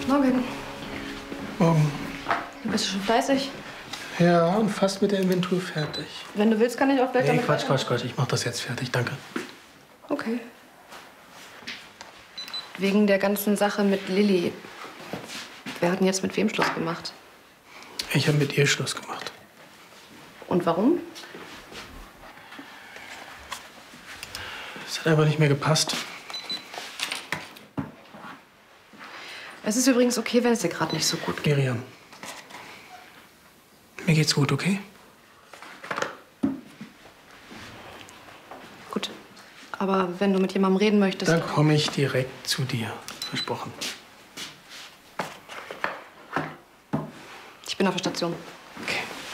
Morgen. Morgen. Bist du schon fleißig? Ja, und fast mit der Inventur fertig. Wenn du willst, kann ich auch gleich damit Quatsch. Ich mach das jetzt fertig, danke. Okay. Wegen der ganzen Sache mit Lilly. Wer hat denn jetzt mit wem Schluss gemacht? Ich habe mit ihr Schluss gemacht. Und warum? Es hat einfach nicht mehr gepasst. Es ist übrigens okay, wenn es dir gerade nicht so gut geht. Miriam, mir geht's gut, okay? Gut. Aber wenn du mit jemandem reden möchtest... Dann komme ich direkt zu dir. Versprochen. Ich bin auf der Station.